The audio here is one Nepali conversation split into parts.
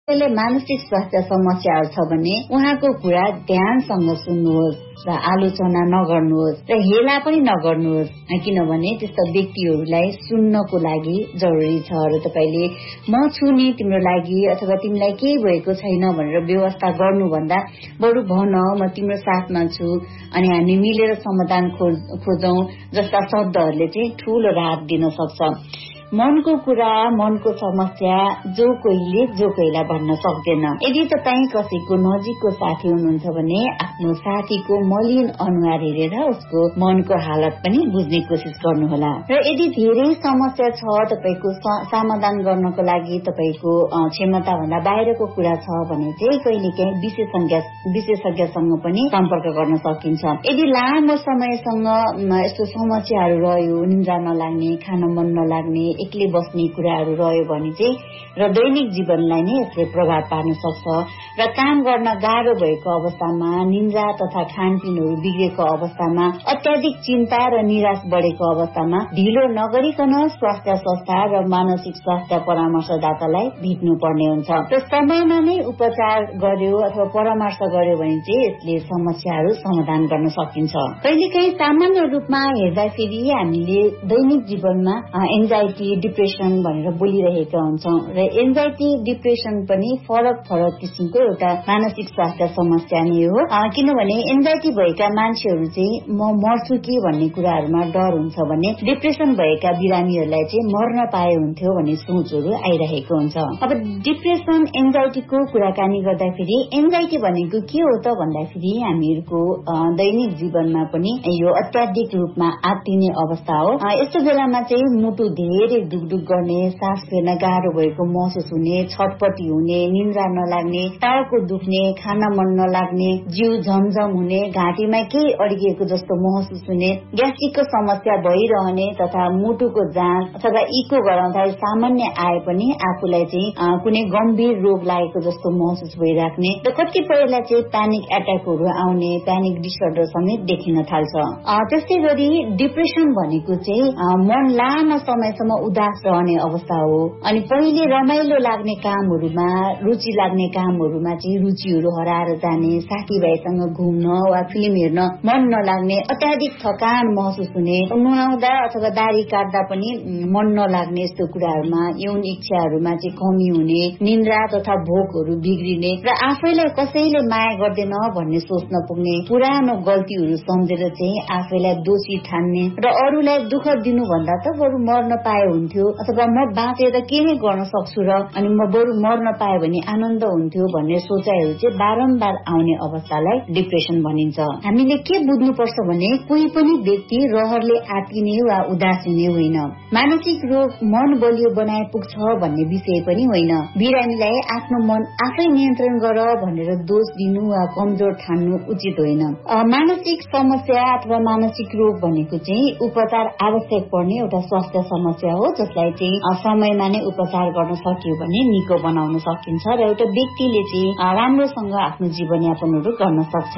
कसैले मानसिक स्वास्थ्य समस्याहरू छ भने उहाँको कुरा ध्यानसँग सुन्नुहोस् र आलोचना नगर्नुहोस् र हेला पनि नगर्नुहोस्, किनभने त्यस्ता व्यक्तिहरूलाई सुन्नको लागि जरुरी छ। र तपाईले म छु नि तिम्रो लागि अथवा तिमीलाई केही भएको छैन भनेर व्यवस्था गर्नुभन्दा बरु भन म तिम्रो साथमा छु अनि हामी मिलेर समाधान खोजौं जस्ता शब्दहरूले चाहिँ ठूलो राहत दिन सक्छ। मनको कुरा, मनको समस्या जो कोहीलाई भन्न सक्दैन। यदि तपाईँ कसैको नजिकको साथी हुनुहुन्छ भने आफ्नो साथीको मलिन अनुहार हेरेर उसको मनको हालत पनि बुझ्ने कोसिस गर्नुहोला। र यदि धेरै समस्या छ तपाईको समाधान गर्नको लागि तपाईको क्षमता भन्दा बाहिरको कुरा छ भने चाहिँ कहिलेकाहीँ विशेषज्ञसँग पनि सम्पर्क गर्न सकिन्छ। यदि लामो समयसँग यस्तो समस्याहरू रह्यो, निद्रा नलाग्ने, खान मन नलाग्ने, एक्लै बस्ने कुराहरू रह्यो भने चाहिँ र दैनिक जीवनलाई नै यसले प्रभाव पार्न सक्छ। र काम गर्न गाह्रो भएको अवस्थामा, निद्रा तथा खानपिनहरू बिग्रेको अवस्थामा, अत्याधिक चिन्ता र निराश बढेको अवस्थामा ढिलो नगरिकन स्वास्थ्य संस्था र मानसिक स्वास्थ्य परामर्शदातालाई भेट्नु पर्ने हुन्छ। र समयमा नै उपचार गर्यो अथवा परामर्श गर्यो भने चाहिँ यसले समस्याहरू समाधान गर्न सकिन्छ। कहिलेकाहीँ सामान्य रूपमा हेर्दाखेरि हामीले दैनिक जीवनमा एन्जाइटी, डिप्रेसन भनेर बोलिरहेका हुन्छौं र एन्जाइटी, डिप्रेसन पनि फरक किसिमको एउटा मानसिक स्वास्थ्य समस्या नै हो। किनभने एन्जाइटी भएका मान्छेहरू चाहिँ म मर्छु कि भन्ने कुराहरूमा डर हुन्छ भने डिप्रेसन भएका बिरामीहरूलाई चाहिँ मर्न पाए हुन्थ्यो भन्ने सोचहरू आइरहेको हुन्छ। अब डिप्रेसन, एन्जाइटीको कुराकानी गर्दाखेरि एन्जाइटी भनेको के हो त भन्दाखेरि हामीहरूको दैनिक जीवनमा पनि यो अत्याधिक रूपमा आत्तिने अवस्था हो। यस्तो बेलामा चाहिँ मुटु धेरै दुख गर्ने, सास फेर्न गाह्रो भएको महसुस हुने, छटपटी हुने, निन्द्रा नलाग्ने, टाउको दुख्ने, खान मन नलाग्ने, जिउ झमझम हुने, घाँटीमा केही अड्किएको जस्तो महसुस हुने, ग्यास्ट्रिकको समस्या भइरहने तथा मुटुको जाँच अथवा इको गराउँदा सामान्य आए पनि आफूलाई चाहिँ कुनै गम्भीर रोग लागेको जस्तो महसुस भइराख्ने र कतिपयलाई चाहिँ प्यानिक एट्याकहरू आउने, प्यानिक डिसअर्डर समेत देखिन थाल्छ। त्यस्तै गरी डिप्रेसन भनेको चाहिँ मन लामो समयसम्म उदास रहने अवस्था हो। अनि पहिले रमाइलो लाग्ने कामहरूमा, रुचि लाग्ने कामहरूमा चाहिँ रुचिहरू हराएर जाने, साथीभाइसँग घुम्न वा फिल्म हेर्न मन नलाग्ने, अत्याधिक थकान महसुस हुने, नुहाउँदा अथवा दाह्री काट्दा पनि मन नलाग्ने, यस्तो कुराहरूमा यौन इच्छाहरूमा चाहिँ कमी हुने, निन्द्रा तथा भोकहरू बिग्रिने र आफैलाई कसैले माया गर्दैन भन्ने सोच्न पुग्ने, पुरानो गल्तीहरू सम्झेर चाहिँ आफैलाई दोषी ठान्ने र अरूलाई दुःख दिनुभन्दा त बरु मर्न पाए हुन्थ्यो अथवा म बाँचेर के नै गर्न सक्छु र अनि म बरु मर्न पाए भने आनन्द हुन्थ्यो भन्ने सोचाइहरू चाहिँ बारम्बार आउने अवस्थालाई डिप्रेसन भनिन्छ। हामीले के बुझ्नुपर्छ भने कोही पनि व्यक्ति रहरले आत्तिने वा उदासिने होइन। मानसिक रोग मन बलियो बनाए पुग्छ भन्ने विषय पनि होइन। बिरामीलाई आफ्नो मन आफै नियन्त्रण गर भनेर दोष दिनु वा कमजोर ठान्नु उचित होइन। मानसिक समस्या अथवा मानसिक रोग भनेको चाहिँ उपचार आवश्यक पर्ने एउटा स्वास्थ्य समस्या हो, जसलाई चाहिँ समयमा नै उपचार गर्न सकियो भने निको बनाउन सकिन्छ र एउटा व्यक्तिले चाहिँ राम्रोसँग आफ्नो जीवनयापनहरू गर्न सक्छ।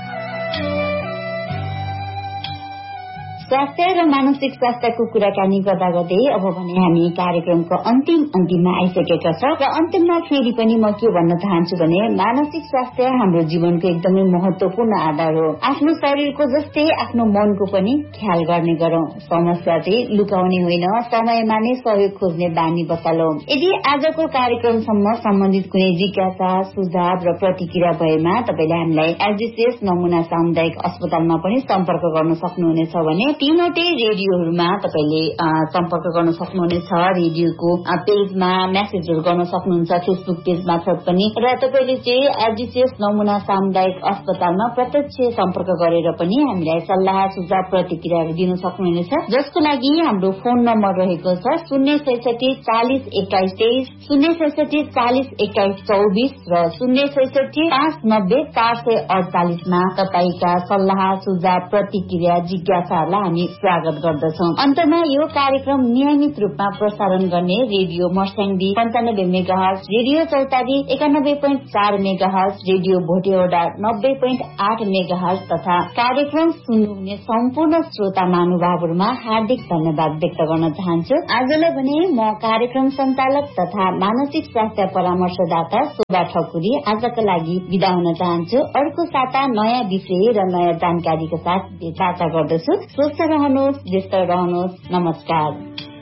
स्वास्थ्य र मानसिक स्वास्थ्यको कुराकानी गर्दा गर्दै अब भने हामी कार्यक्रमको अन्तिममा आइसकेका छौं र अन्तिममा फेरि पनि म के भन्न चाहन्छु भने मानसिक स्वास्थ्य हाम्रो जीवनको एकदमै महत्वपूर्ण आधार हो। आफ्नो शरीरको जस्तै आफ्नो मनको पनि ख्याल गर्ने गरौं। समस्या चाहिँ लुकाउने होइन, समयमा नै सहयोग खोज्ने बानी बसालौं। यदि आजको कार्यक्रमसम्म सम्बन्धित कुनै जिज्ञासा, सुझाव र प्रतिक्रिया भएमा तपाईले हामीलाई एसडीसीएस नमुना सामुदायिक अस्पतालमा पनि सम्पर्क गर्न सक्नुहुनेछ भने तीनवटै रेडियोहरूमा तपाईले सम्पर्क गर्न सक्नुहुनेछ। रेडियोको पेजमा मेसेजहरू गर्न सक्नुहुन्छ, फेसबुक पेज मार्फत पनि, र तपाईले चाहिँ एसडीसीएस नमुना सामुदायिक अस्पतालमा प्रत्यक्ष सम्पर्क गरेर पनि हामीलाई सल्लाह, सुझाव, प्रतिक्रियाहरू दिन सक्नुहुनेछ, जसको लागि हाम्रो फोन नम्बर रहेको छ 066 40 21 23, 066 40 21 24 र 066 590 448 मा तपाईका सल्लाह, सुझाव, प्रतिक्रिया, जिज्ञासाहरूलाई हामी स्वागत गर्दछौं। अन्तमा यो कार्यक्रम नियमित रूपमा प्रसारण गर्ने रेडियो मर्स्याङ्दी 95 मेगाहर्ज, रेडियो चौतारी 91.4 मेगाहर्ज, रेडियो भोटेओडा 90.8 मेगाहर्ज तथा कार्यक्रम सुन्नुहुने सम्पूर्ण श्रोता महानुभावहरूमा हार्दिक धन्यवाद व्यक्त गर्न चाहन्छु। आजलाई भने म कार्यक्रम सञ्चालक तथा मानसिक स्वास्थ्य परामर्शदाता शोभा ठकुरी आजका लागि बिदा हुन चाहन्छु। अर्को साता नयाँ विषय र नयाँ जानकारीको साथ बाचा गर्दछु। स्वस्थ रहनुहोस्, व्यस्त रहनुहोस्। नमस्कार।